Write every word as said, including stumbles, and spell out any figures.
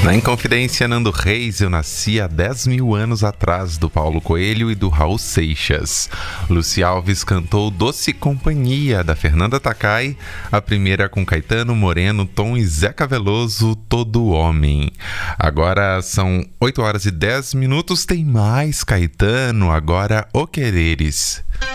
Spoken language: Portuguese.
Na Inconfidência, Nando Reis, Eu Nasci há dez mil anos atrás, do Paulo Coelho e do Raul Seixas. Luci Alves cantou Doce Companhia, da Fernanda Takai, a primeira com Caetano, Moreno, Tom e Zeca Veloso, Todo Homem. Agora são oito horas e dez minutos, tem mais Caetano, agora O Quereres.